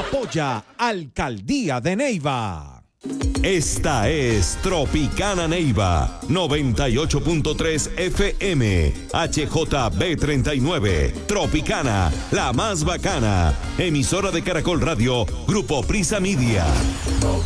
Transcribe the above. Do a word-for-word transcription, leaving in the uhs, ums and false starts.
Apoya Alcaldía de Neiva. Esta es Tropicana Neiva, noventa y ocho punto tres F M, H J B treinta y nueve, Tropicana, la más bacana, emisora de Caracol Radio, Grupo Prisa Media.